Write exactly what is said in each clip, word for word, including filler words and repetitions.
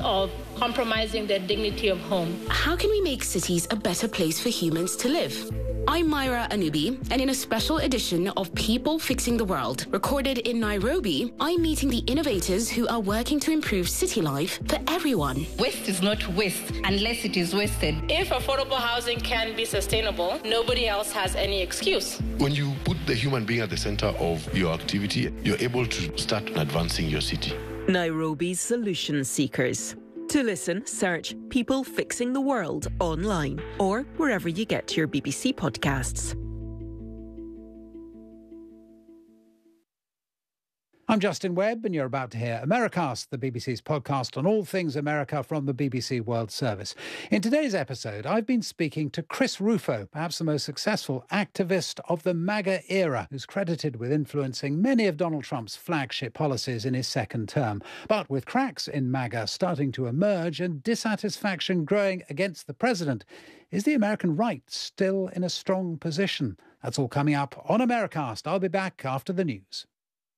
of compromising the dignity of home. How can we make cities a better place for humans to live? I'm Myra Anubi, and in a special edition of People Fixing the World, recorded in Nairobi, I'm meeting the innovators who are working to improve city life for everyone. Waste is not waste unless it is wasted. If affordable housing can be sustainable, nobody else has any excuse. When you put the human being at the center of your activity, you're able to start advancing your city. Nairobi's Solution Seekers. To listen, search People Fixing the World online or wherever you get your B B C podcasts. I'm Justin Webb, and you're about to hear Americast, the B B C's podcast on all things America from the B B C World Service. In today's episode, I've been speaking to Chris Rufo, perhaps the most successful activist of the MAGA era, who's credited with influencing many of Donald Trump's flagship policies in his second term. But with cracks in MAGA starting to emerge and dissatisfaction growing against the president, is the American right still in a strong position? That's all coming up on Americast. I'll be back after the news.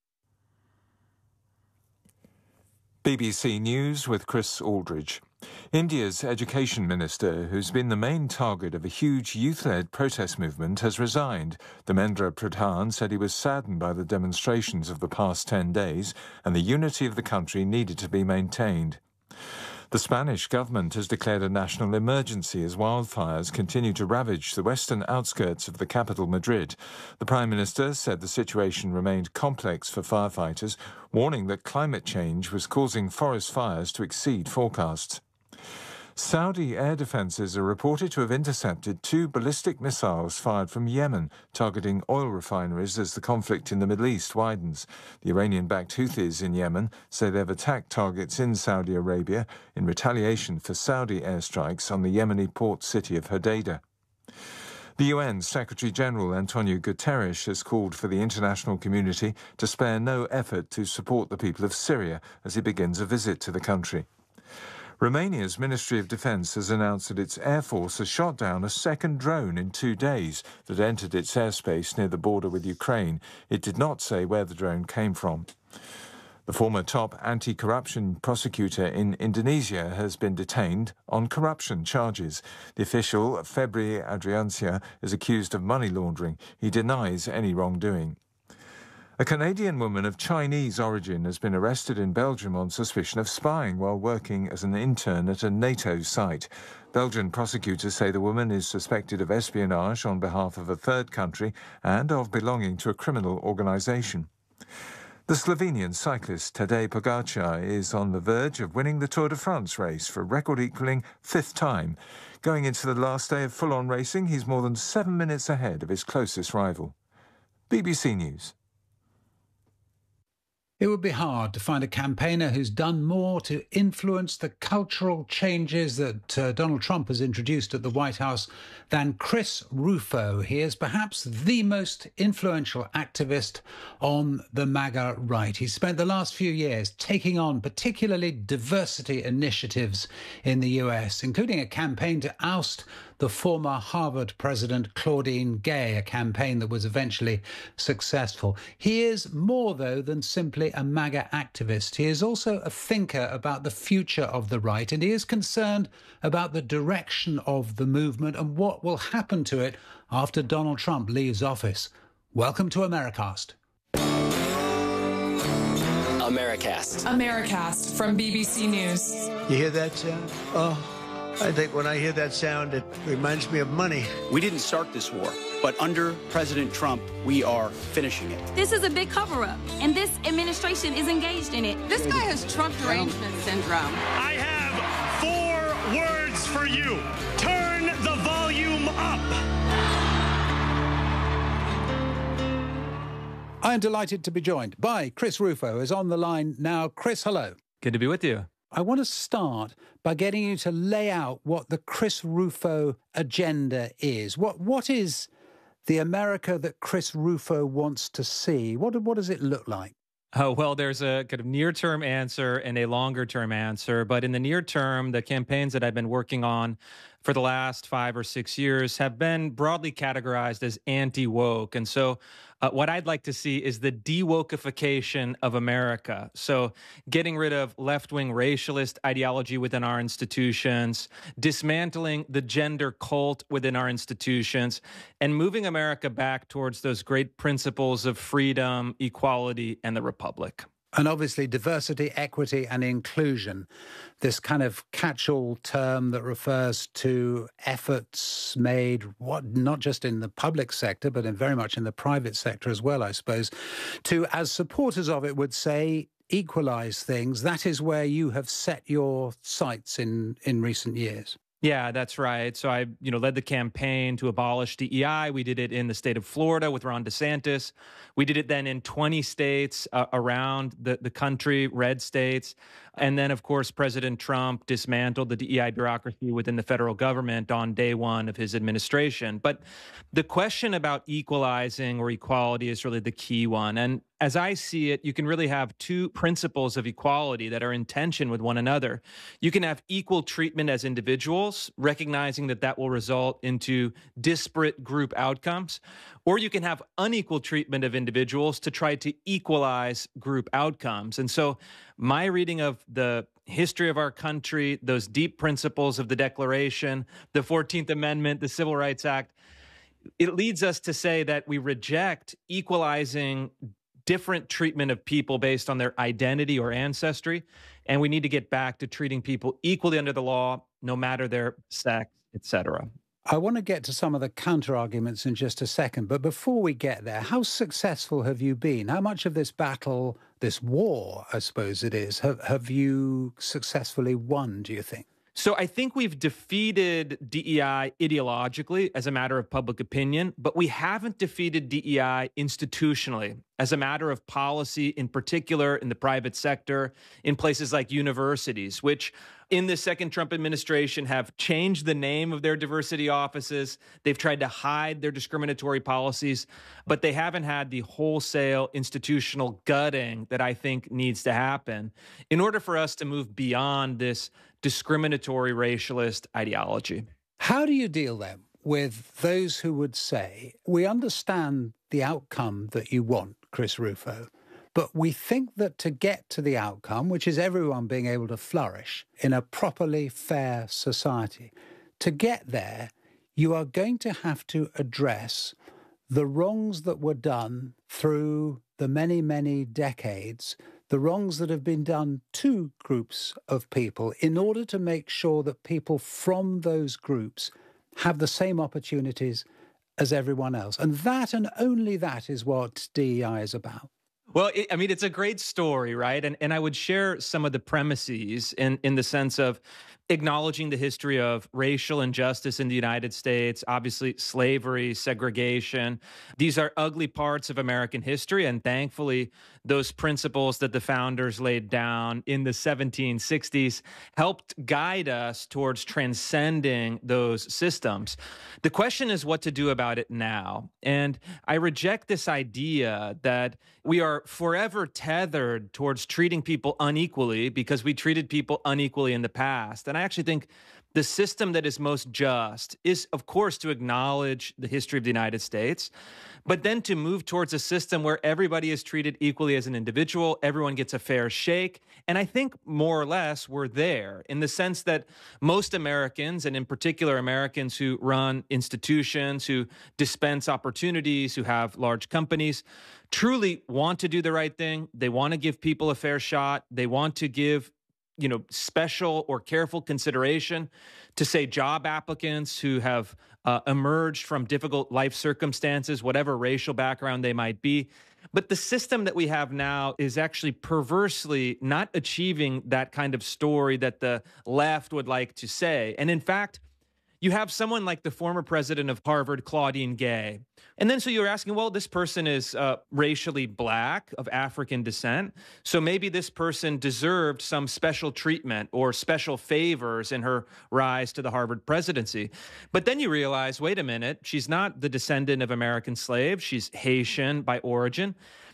B B C News with Chris Aldridge. India's education minister, who's been the main target of a huge youth-led protest movement, has resigned. Dharmendra Pradhan said he was saddened by the demonstrations of the past ten days and the unity of the country needed to be maintained. The Spanish government has declared a national emergency as wildfires continue to ravage the western outskirts of the capital, Madrid. The Prime Minister said the situation remained complex for firefighters, warning that climate change was causing forest fires to exceed forecasts. Saudi air defences are reported to have intercepted two ballistic missiles fired from Yemen, targeting oil refineries as the conflict in the Middle East widens. The Iranian-backed Houthis in Yemen say they've attacked targets in Saudi Arabia in retaliation for Saudi airstrikes on the Yemeni port city of Hodeidah. The U N Secretary-General Antonio Guterres has called for the international community to spare no effort to support the people of Syria as he begins a visit to the country. Romania's Ministry of Defence has announced that its air force has shot down a second drone in two days that entered its airspace near the border with Ukraine. It did not say where the drone came from. The former top anti-corruption prosecutor in Indonesia has been detained on corruption charges. The official, Febri Adriansyah, is accused of money laundering. He denies any wrongdoing. A Canadian woman of Chinese origin has been arrested in Belgium on suspicion of spying while working as an intern at a NATO site. Belgian prosecutors say the woman is suspected of espionage on behalf of a third country and of belonging to a criminal organisation. The Slovenian cyclist Tadej Pogačar is on the verge of winning the Tour de France race for a record-equalling fifth time. Going into the last day of full-on racing, he's more than seven minutes ahead of his closest rival. B B C News. It would be hard to find a campaigner who's done more to influence the cultural changes that uh, Donald Trump has introduced at the White House than Chris Rufo. He is perhaps the most influential activist on the MAGA right. He's spent the last few years taking on particularly diversity initiatives in the U S, including a campaign to oust the former Harvard president Claudine Gay, a campaign that was eventually successful. He is more, though, than simply a MAGA activist. He is also a thinker about the future of the right, and he is concerned about the direction of the movement and what will happen to it after Donald Trump leaves office. Welcome to Americast. Americast. Americast from B B C News. You hear that sound? Oh, I think when I hear that sound, it reminds me of money. We didn't start this war, but under President Trump, we are finishing it. This is a big cover-up, and this administration is engaged in it. This guy has Trump derangement syndrome. I have four words for you. Turn the volume up. I am delighted to be joined by Chris Rufo, who is on the line now. Chris, hello. Good to be with you. I want to start by getting you to lay out what the Chris Rufo agenda is. What What is the America that Chris Rufo wants to see? What, what does it look like? Oh, well, there's a kind of near-term answer and a longer-term answer. But in the near term, the campaigns that I've been working on for the last five or six years have been broadly categorized as anti-woke. And so uh, what I'd like to see is the de-wokeification of America. So getting rid of left-wing racialist ideology within our institutions, dismantling the gender cult within our institutions, and moving America back towards those great principles of freedom, equality, and the republic. And obviously diversity, equity and inclusion, this kind of catch-all term that refers to efforts made, what not just in the public sector, but in very much in the private sector as well, I suppose, to, as supporters of it would say, equalize things. That is where you have set your sights in, in recent years. Yeah, that's right. So I, you know, led the campaign to abolish D E I. We did it in the state of Florida with Ron DeSantis. We did it then in twenty states uh, around the, the country, red states. And then, of course, President Trump dismantled the D E I bureaucracy within the federal government on day one of his administration. But the question about equalizing or equality is really the key one. And as I see it, you can really have two principles of equality that are in tension with one another. You can have equal treatment as individuals, recognizing that that will result into disparate group outcomes, or you can have unequal treatment of individuals to try to equalize group outcomes. And so my reading of the history of our country, those deep principles of the Declaration, the fourteenth Amendment, the Civil Rights Act, it leads us to say that we reject equalizing different treatment of people based on their identity or ancestry, and we need to get back to treating people equally under the law, no matter their sex, et cetera. I want to get to some of the counter-arguments in just a second, but before we get there, how successful have you been? How much of this battle, this war, I suppose it is, have, have you successfully won, do you think? So I think we've defeated D E I ideologically as a matter of public opinion, but we haven't defeated D E I institutionally as a matter of policy, in particular in the private sector, in places like universities, which in the second Trump administration have changed the name of their diversity offices. They've tried to hide their discriminatory policies, but they haven't had the wholesale institutional gutting that I think needs to happen in order for us to move beyond this discriminatory racialist ideology. How do you deal then with those who would say, we understand the outcome that you want, Chris Rufo, but we think that to get to the outcome, which is everyone being able to flourish in a properly fair society, to get there, you are going to have to address the wrongs that were done through the many, many decades, the wrongs that have been done to groups of people in order to make sure that people from those groups have the same opportunities as everyone else. And that and only that is what D E I is about. Well, it, I mean, it's a great story, right? And and I would share some of the premises in, in the sense of acknowledging the history of racial injustice in the United States, obviously slavery, segregation. These are ugly parts of American history, and thankfully, those principles that the founders laid down in the seventeen sixties helped guide us towards transcending those systems. The question is what to do about it now. And I reject this idea that we are forever tethered towards treating people unequally because we treated people unequally in the past. And I actually think the system that is most just is, of course, to acknowledge the history of the United States, but then to move towards a system where everybody is treated equally as an individual, everyone gets a fair shake. And I think more or less we're there in the sense that most Americans, and in particular Americans who run institutions, who dispense opportunities, who have large companies, truly want to do the right thing. They want to give people a fair shot. They want to give you know, special or careful consideration to, say, job applicants who have uh, emerged from difficult life circumstances, whatever racial background they might be. But the system that we have now is actually perversely not achieving that kind of story that the left would like to say. And in fact, you have someone like the former president of Harvard, Claudine Gay. And then so you're asking, well, this person is uh, racially black, of African descent. So maybe this person deserved some special treatment or special favors in her rise to the Harvard presidency. But then you realize, wait a minute, she's not the descendant of American slaves. She's Haitian by origin.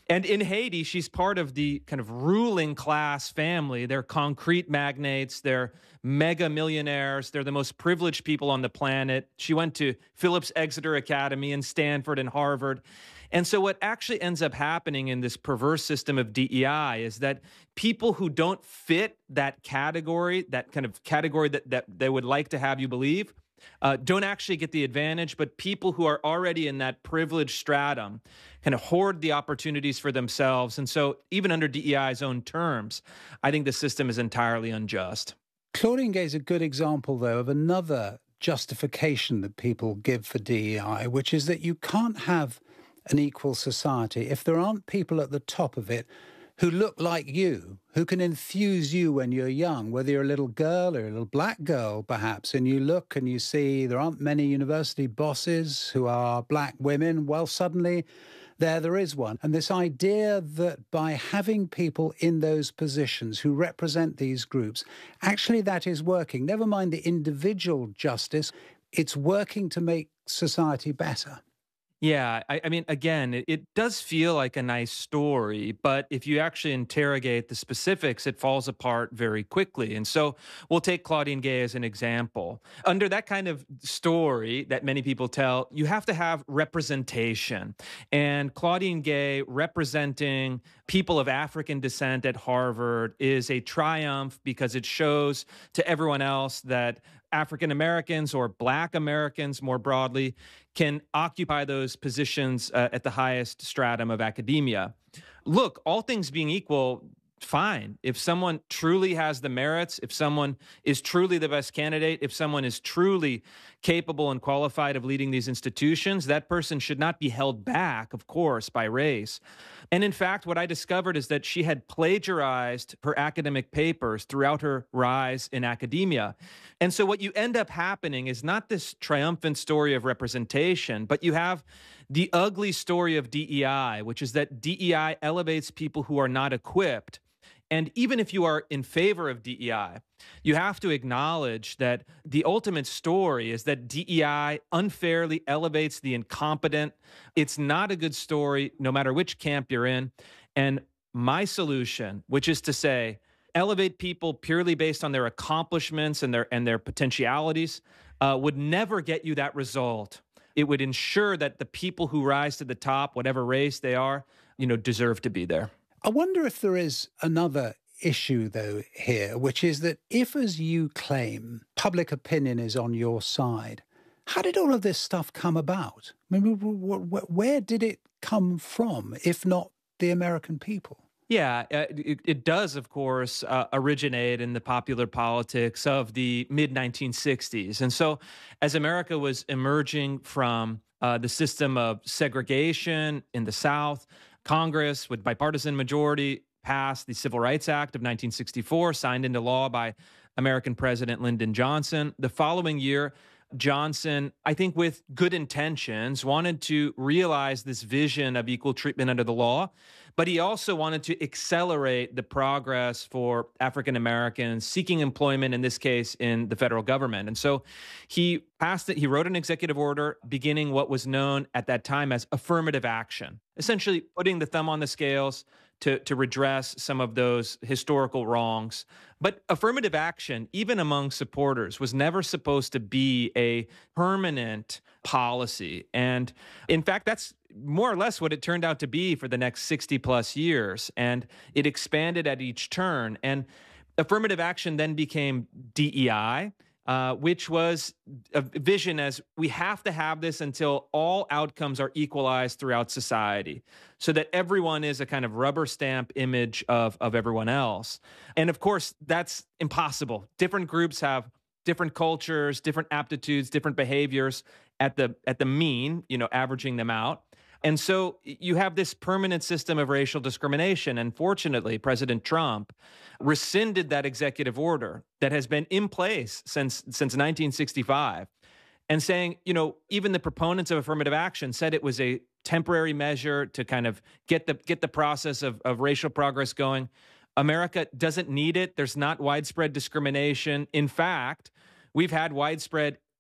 And in Haiti, she's part of the kind of ruling class family. They're concrete magnates. They're mega millionaires. They're the most privileged people on the planet. She went to Phillips Exeter Academy and Stanford and Harvard. And so what actually ends up happening in this perverse system of D E I is that people who don't fit that category, that kind of category that, that they would like to have you believe, Uh, don't actually get the advantage, but people who are already in that privileged stratum kind of hoard the opportunities for themselves. And so even under D E I's own terms, I think the system is entirely unjust. Claudine Gay is a good example, though, of another justification that people give for D E I, which is that you can't have an equal society if there aren't people at the top of it who look like you, who can enthuse you when you're young, whether you're a little girl or a little black girl, perhaps, and you look and you see there aren't many university bosses who are black women. Well, suddenly there there is one. And this idea that by having people in those positions who represent these groups, actually that is working. Never mind the individual justice, it's working to make society better. Yeah, I, I mean, again, it, it does feel like a nice story, but if you actually interrogate the specifics, it falls apart very quickly. And so we'll take Claudine Gay as an example. Under that kind of story that many people tell, you have to have representation. And Claudine Gay representing people of African descent at Harvard is a triumph because it shows to everyone else that African Americans or Black Americans more broadly can occupy those positions uh, at the highest stratum of academia. Look, all things being equal, fine. If someone truly has the merits, if someone is truly the best candidate, if someone is truly capable and qualified of leading these institutions, that person should not be held back, of course, by race. And in fact, what I discovered is that she had plagiarized her academic papers throughout her rise in academia. And so what you end up happening is not this triumphant story of representation, but you have the ugly story of D E I, which is that D E I elevates people who are not equipped. And even if you are in favor of D E I, you have to acknowledge that the ultimate story is that D E I unfairly elevates the incompetent. It's not a good story, no matter which camp you're in. And my solution, which is to say, elevate people purely based on their accomplishments and their and their potentialities, uh, would never get you that result. It would ensure that the people who rise to the top, whatever race they are, you know, deserve to be there. I wonder if there is another issue, though, here, which is that if, as you claim, public opinion is on your side, how did all of this stuff come about? I mean, where did it come from, if not the American people? Yeah, it, it does, of course, uh, originate in the popular politics of the mid nineteen sixties. And so as America was emerging from uh, the system of segregation in the South, Congress, with bipartisan majority, passed the Civil Rights Act of nineteen sixty-four, signed into law by American President Lyndon Johnson. The following year, Johnson, I think with good intentions, wanted to realize this vision of equal treatment under the law, but he also wanted to accelerate the progress for African Americans seeking employment, in this case, in the federal government. And so he passed it. He wrote an executive order beginning what was known at that time as affirmative action, essentially putting the thumb on the scales to, to redress some of those historical wrongs. But affirmative action, even among supporters, was never supposed to be a permanent policy. And in fact, that's more or less what it turned out to be for the next sixty plus years. And it expanded at each turn. And affirmative action then became D E I, uh, which was a vision as we have to have this until all outcomes are equalized throughout society, so that everyone is a kind of rubber stamp image of, of everyone else. And of course, that's impossible. Different groups have different cultures, different aptitudes, different behaviors at the at the mean, you know, averaging them out. And so you have this permanent system of racial discrimination. And fortunately, President Trump rescinded that executive order that has been in place since since nineteen sixty-five, and saying, you know, even the proponents of affirmative action said it was a temporary measure to kind of get the get the process of, of racial progress going. America doesn't need it. There's not widespread discrimination. In fact, we've had widespread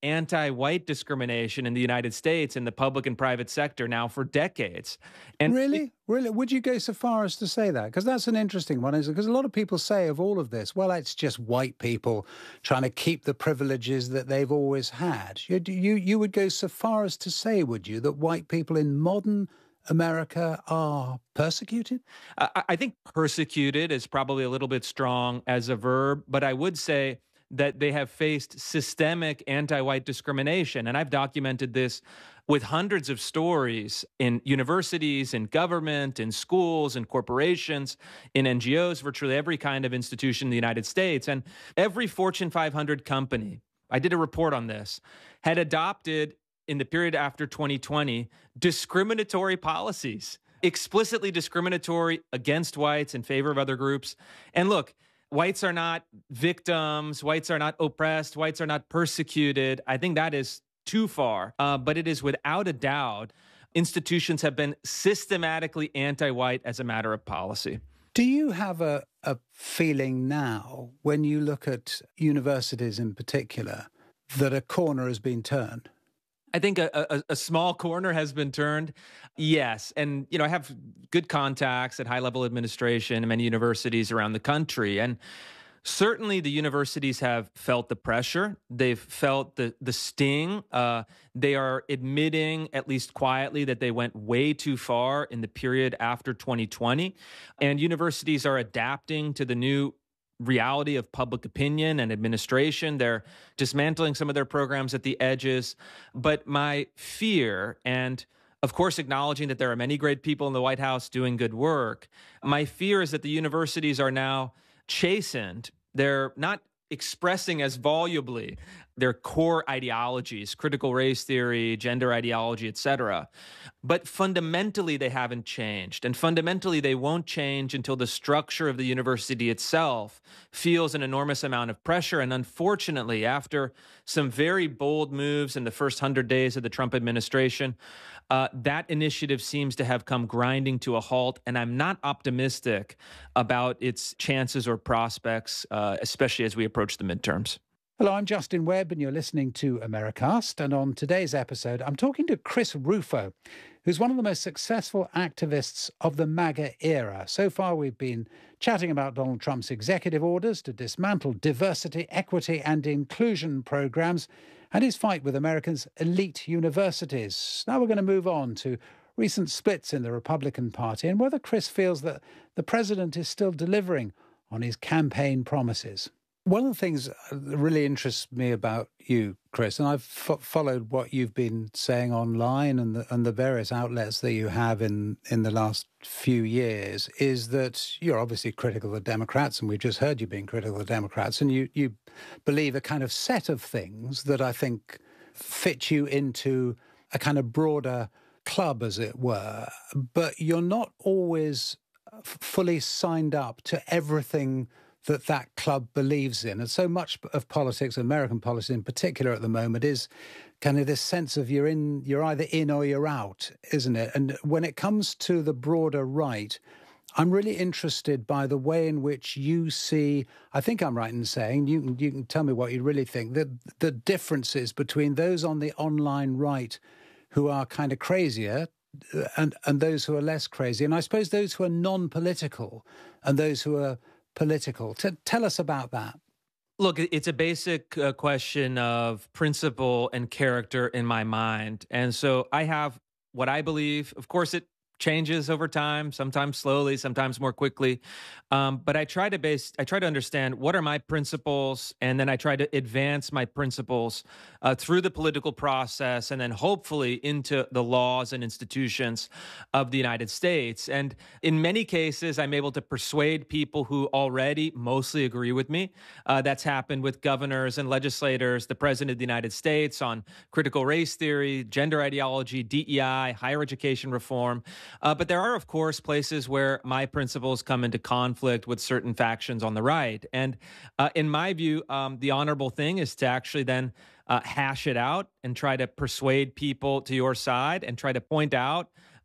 anti-white discrimination in the United States in the public and private sector now for decades. And really? it, really? Would you go so far as to say that? Because that's an interesting one, is because a lot of people say of all of this, well, it's just white people trying to keep the privileges that they've always had. You, you, you would go so far as to say, would you, that white people in modern America are persecuted? I, I think persecuted is probably a little bit strong as a verb, but I would say that they have faced systemic anti-white discrimination. And I've documented this with hundreds of stories in universities, in government, in schools, in corporations, in N G Os, virtually every kind of institution in the United States. And every Fortune five hundred company, I did a report on this, had adopted in the period after twenty twenty discriminatory policies, explicitly discriminatory against whites in favor of other groups. And look, whites are not victims. Whites are not oppressed. Whites are not persecuted. I think that is too far. Uh, but it is without a doubt, institutions have been systematically anti-white as a matter of policy. Do you have a, a feeling now, when you look at universities in particular, that a corner has been turned? I think a, a, a small corner has been turned. Yes. And, you know, I have good contacts at high-level administration in many universities around the country. And certainly the universities have felt the pressure. They've felt the, the sting. Uh, they are admitting, at least quietly, that they went way too far in the period after twenty twenty. And universities are adapting to the new reality of public opinion and administration. They're dismantling some of their programs at the edges. But my fear, and of course acknowledging that there are many great people in the White House doing good work, my fear is that the universities are now chastened. They're not expressing as volubly their core ideologies, critical race theory, gender ideology, et cetera. But fundamentally, they haven't changed. And fundamentally, they won't change until the structure of the university itself feels an enormous amount of pressure. And unfortunately, after some very bold moves in the first hundred days of the Trump administration, uh, that initiative seems to have come grinding to a halt. And I'm not optimistic about its chances or prospects, uh, especially as we approach the midterms. Hello, I'm Justin Webb, and you're listening to Americast. And on today's episode, I'm talking to Chris Rufo, who's one of the most successful activists of the MAGA era. So far, we've been chatting about Donald Trump's executive orders to dismantle diversity, equity, and inclusion programs, and his fight with America's elite universities. Now we're going to move on to recent splits in the Republican Party and whether Chris feels that the president is still delivering on his campaign promises. One of the things that really interests me about you, Chris, and I've f- followed what you've been saying online and the, and the various outlets that you have in, in the last few years, is that you're obviously critical of the Democrats, and we've just heard you being critical of the Democrats, and you, you believe a kind of set of things that I think fit you into a kind of broader club, as it were, but you're not always f- fully signed up to everything that that club believes in. And so much of politics, American politics in particular at the moment, is kind of this sense of you're in, you're either in or you're out, isn't it? And when it comes to the broader right, I'm really interested by the way in which you see, I think I'm right in saying, you can, you can tell me what you really think, the, the differences between those on the online right who are kind of crazier and, and those who are less crazy. And I suppose those who are non-political and those who are political. T- tell us about that. Look, it's a basic uh, question of principle and character in my mind. And so I have what I believe. Of course, it changes over time, sometimes slowly, sometimes more quickly. Um, but I try to base, I try to understand what are my principles, and then I try to advance my principles uh, through the political process, and then hopefully into the laws and institutions of the United States. And in many cases, I'm able to persuade people who already mostly agree with me. Uh, that's happened with governors and legislators, the President of the United States on critical race theory, gender ideology, D E I, higher education reform. Uh, but there are, of course, places where my principles come into conflict with certain factions on the right. And uh, in my view, um, the honorable thing is to actually then uh, hash it out and try to persuade people to your side and try to point out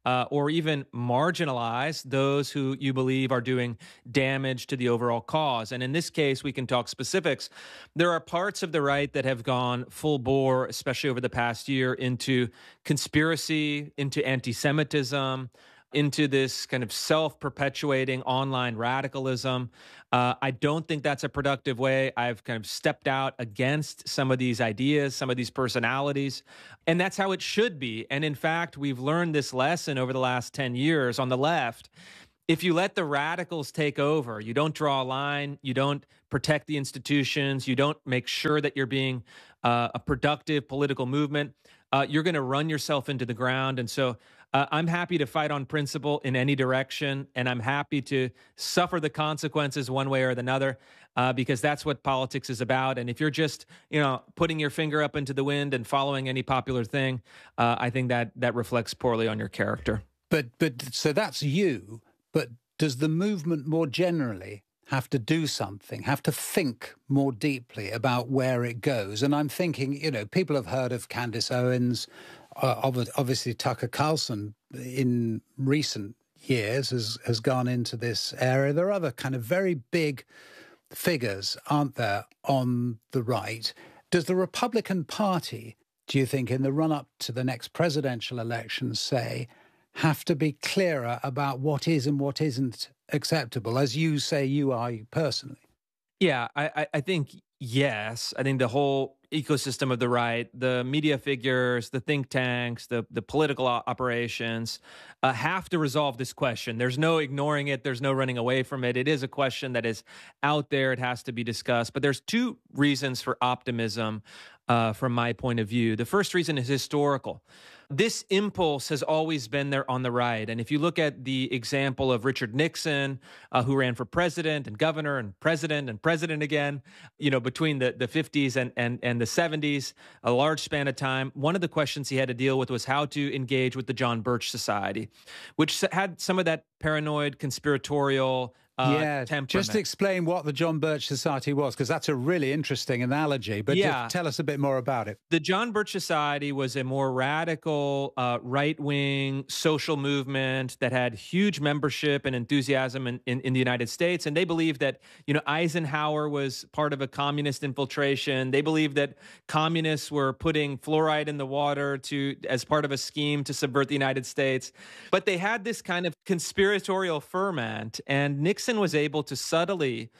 uh, or even marginalize those who you believe are doing damage to the overall cause. And in this case, we can talk specifics. There are parts of the right that have gone full bore, especially over the past year, into conspiracy, into anti-Semitism, into this kind of self-perpetuating online radicalism. Uh, I don't think that's a productive way. I've kind of stepped out against some of these ideas, some of these personalities, and that's how it should be. And in fact, we've learned this lesson over the last ten years on the left. If you let the radicals take over, you don't draw a line, you don't protect the institutions, you don't make sure that you're being uh, a productive political movement, uh, you're going to run yourself into the ground. And so uh, I'm happy to fight on principle in any direction, and I'm happy to suffer the consequences one way or another, uh, because that's what politics is about. And if you're just, you know, putting your finger up into the wind and following any popular thing, uh, I think that that reflects poorly on your character. But but so that's you. But does the movement more generally have to do something, have to think more deeply about where it goes? And I'm thinking, you know, people have heard of Candace Owens, uh, obviously Tucker Carlson in recent years has, has gone into this area. There are other kind of very big figures, aren't there, on the right? Does the Republican Party, do you think, in the run-up to the next presidential election, say, have to be clearer about what is and what isn't acceptable, as you say you are personally? Yeah, I, I think yes. I think the whole ecosystem of the right, the media figures, the think tanks, the, the political operations uh, have to resolve this question. There's no ignoring it. There's no running away from it. It is a question that is out there. It has to be discussed. But there's two reasons for optimism uh, from my point of view. The first reason is historical. This impulse has always been there on the right. And if you look at the example of Richard Nixon, uh, who ran for president and governor and president and president again, you know, between the, the fifties and, and, and the seventies, a large span of time, one of the questions he had to deal with was how to engage with the John Birch Society, which had some of that paranoid, conspiratorial Uh, yeah, temperament. Just explain what the John Birch Society was, because that's a really interesting analogy, but yeah. just tell us a bit more about it. The John Birch Society was a more radical, uh, right-wing social movement that had huge membership and enthusiasm in, in, in the United States, and they believed that, you know, Eisenhower was part of a communist infiltration. They believed that communists were putting fluoride in the water to as part of a scheme to subvert the United States. But they had this kind of conspiratorial ferment, and Nixon was able to subtly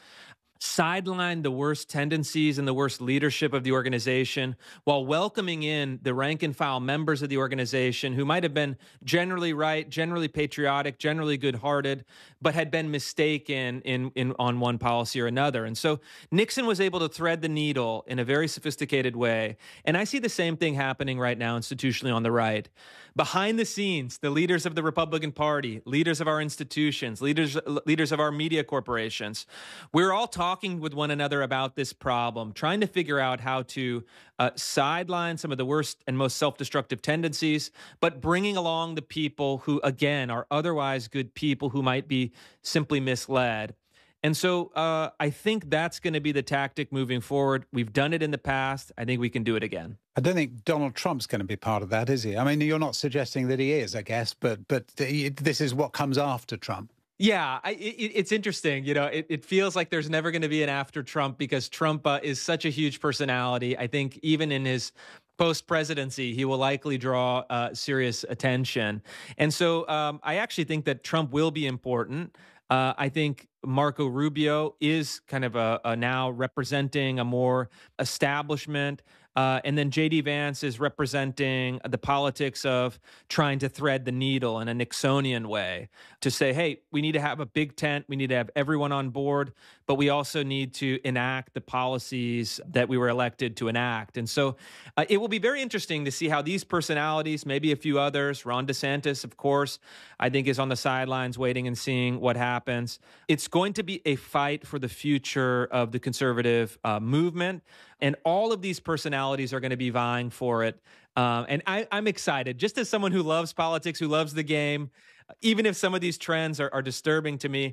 sideline the worst tendencies and the worst leadership of the organization while welcoming in the rank and file members of the organization who might have been generally right, generally patriotic, generally good-hearted, but had been mistaken in, in on one policy or another. And so Nixon was able to thread the needle in a very sophisticated way. And I see the same thing happening right now institutionally on the right. Behind the scenes, the leaders of the Republican Party, leaders of our institutions, leaders, leaders of our media corporations, we're all talking with one another about this problem, trying to figure out how to uh, sideline some of the worst and most self-destructive tendencies, but bringing along the people who, again, are otherwise good people who might be simply misled. And so uh, I think that's going to be the tactic moving forward. We've done it in the past. I think we can do it again. I don't think Donald Trump's going to be part of that, is he? I mean, you're not suggesting that he is, I guess, but but this is what comes after Trump. Yeah, I, it, it's interesting. You know, it, it feels like there's never going to be an after Trump because Trump uh, is such a huge personality. I think even in his post-presidency, he will likely draw uh, serious attention. And so um, I actually think that Trump will be important. Uh, I think Marco Rubio is kind of a, a now representing a more establishment. Uh, and then J D Vance is representing the politics of trying to thread the needle in a Nixonian way to say, hey, we need to have a big tent. We need to have everyone on board, but we also need to enact the policies that we were elected to enact. And so uh, it will be very interesting to see how these personalities, maybe a few others, Ron DeSantis, of course, I think is on the sidelines waiting and seeing what happens. It's going to be a fight for the future of the conservative uh, movement. And all of these personalities are going to be vying for it. Um, and I, I'm excited. Just as someone who loves politics, who loves the game, even if some of these trends are, are disturbing to me,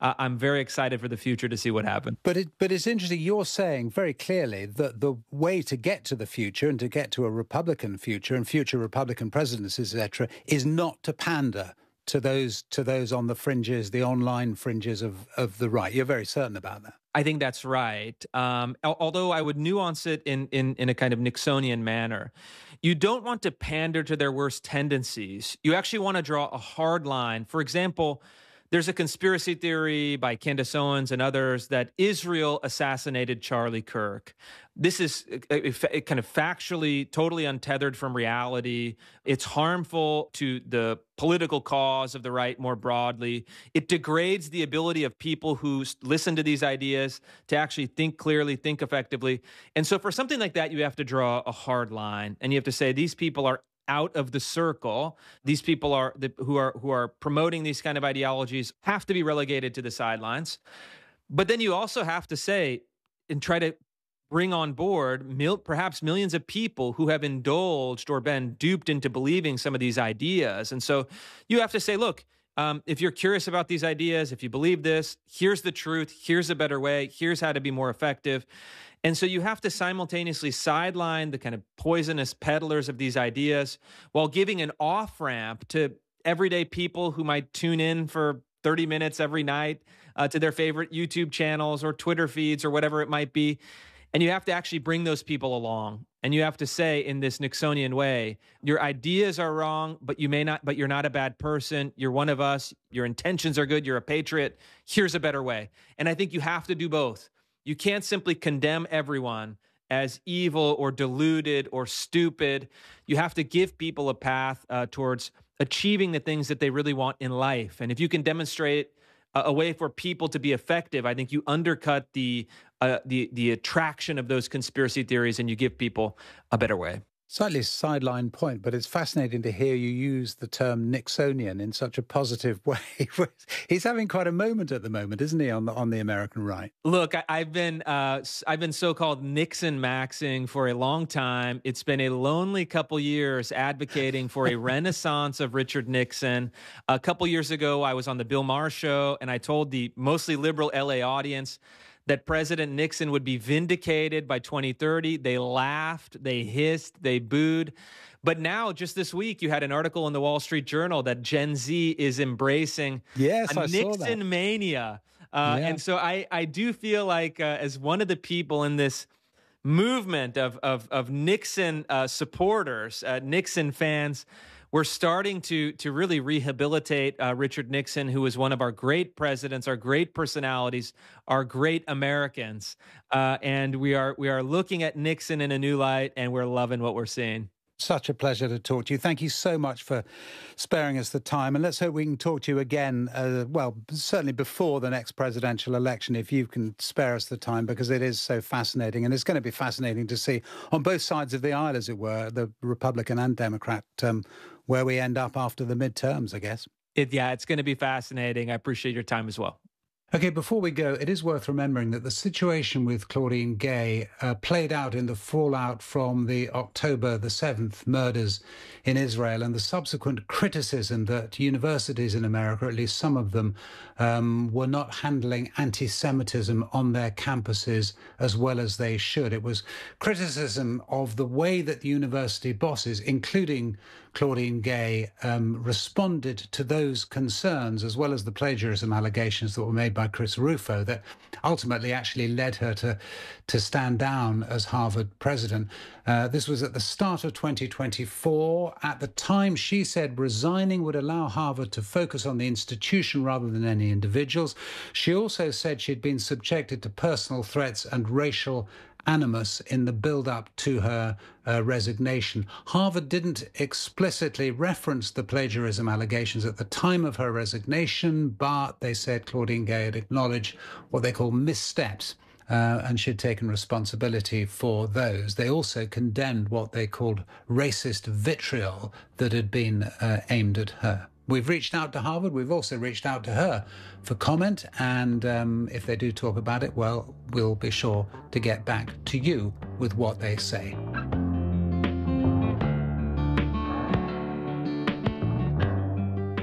uh, I'm very excited for the future to see what happens. But it, but it's interesting. You're saying very clearly that the way to get to the future and to get to a Republican future and future Republican presidencies, et cetera, is not to pander to those to those on the fringes, the online fringes of, of the right. You're very certain about that. I think that's right. Um, although I would nuance it in, in, in a kind of Nixonian manner. You don't want to pander to their worst tendencies. You actually want to draw a hard line. For example, there's a conspiracy theory by Candace Owens and others that Israel assassinated Charlie Kirk. This is a, a, a kind of factually totally untethered from reality. It's harmful to the political cause of the right more broadly. It degrades the ability of people who listen to these ideas to actually think clearly, think effectively. And so for something like that, you have to draw a hard line. And you have to say these people are out of the circle. These people are the, who are who are promoting these kind of ideologies have to be relegated to the sidelines. But then you also have to say and try to bring on board mil, perhaps millions of people who have indulged or been duped into believing some of these ideas. And so you have to say, look, um, if you're curious about these ideas, if you believe this, here's the truth, here's a better way, here's how to be more effective. And so you have to simultaneously sideline the kind of poisonous peddlers of these ideas while giving an off-ramp to everyday people who might tune in for thirty minutes every night uh, to their favorite YouTube channels or Twitter feeds or whatever it might be. And you have to actually bring those people along. And you have to say in this Nixonian way, your ideas are wrong, but you may not, but you're not a bad person. You're one of us. Your intentions are good. You're a patriot. Here's a better way. And I think you have to do both. You can't simply condemn everyone as evil or deluded or stupid. You have to give people a path uh, towards achieving the things that they really want in life. And if you can demonstrate a, a way for people to be effective, I think you undercut the uh, the the attraction of those conspiracy theories and you give people a better way. Slightly sideline point, but it's fascinating to hear you use the term Nixonian in such a positive way. He's having quite a moment at the moment, isn't he, on the on the American right? Look, I, I've been uh, I've been so-called Nixon maxing for a long time. It's been a lonely couple years advocating for a renaissance of Richard Nixon. A couple years ago, I was on the Bill Maher show, and I told the mostly liberal L A audience that President Nixon would be vindicated by twenty thirty. They laughed, they hissed, they booed. But now, just this week, you had an article in the Wall Street Journal that Gen Z is embracing yes, a I Nixon saw that. mania. Uh, yeah. And so I, I do feel like uh, as one of the people in this movement of, of, of Nixon uh, supporters, uh, Nixon fans, we're starting to to really rehabilitate uh, Richard Nixon, who was one of our great presidents, our great personalities, our great Americans, uh, and we are we are looking at Nixon in a new light, and we're loving what we're seeing. Such a pleasure to talk to you. Thank you so much for sparing us the time. And let's hope we can talk to you again, uh, well, certainly before the next presidential election, if you can spare us the time, because it is so fascinating. And it's going to be fascinating to see on both sides of the aisle, as it were, the Republican and Democrat, um, where we end up after the midterms, I guess. It, yeah, it's going to be fascinating. I appreciate your time as well. OK, before we go, it is worth remembering that the situation with Claudine Gay uh, played out in the fallout from the October the seventh murders in Israel and the subsequent criticism that universities in America, at least some of them, um, were not handling anti-Semitism on their campuses as well as they should. It was criticism of the way that the university bosses, including Claudine Gay, um, responded to those concerns, as well as the plagiarism allegations that were made by Chris Rufo, that ultimately actually led her to, to stand down as Harvard president. Uh, this was at the start of twenty twenty-four. At the time, she said resigning would allow Harvard to focus on the institution rather than any individuals. She also said she'd been subjected to personal threats and racial animus in the build-up to her uh, resignation. Harvard didn't explicitly reference the plagiarism allegations at the time of her resignation, but they said Claudine Gay had acknowledged what they call missteps, uh, and she'd taken responsibility for those. They also condemned what they called racist vitriol that had been uh, aimed at her. We've reached out to Harvard. We've also reached out to her for comment. And um, if they do talk about it, well, we'll be sure to get back to you with what they say.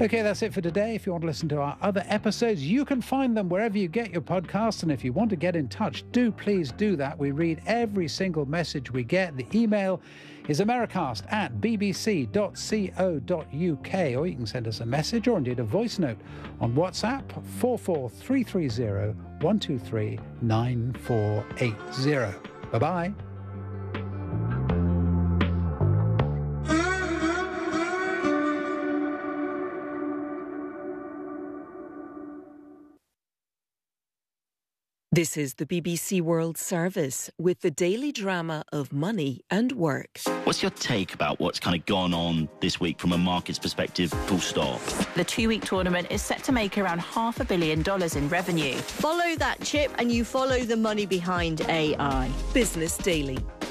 OK, that's it for today. If you want to listen to our other episodes, you can find them wherever you get your podcasts. And if you want to get in touch, do please do that. We read every single message we get. The email is americast at b b c dot co dot u k, or you can send us a message or indeed a voice note on WhatsApp four four three three zero one two three nine four eight zero. Bye-bye. This is the B B C World Service with the daily drama of money and work. What's your take about what's kind of gone on this week from a market's perspective, full stop? The two-week tournament is set to make around half a billion dollars in revenue. Follow that chip and you follow the money behind A I. Business Daily.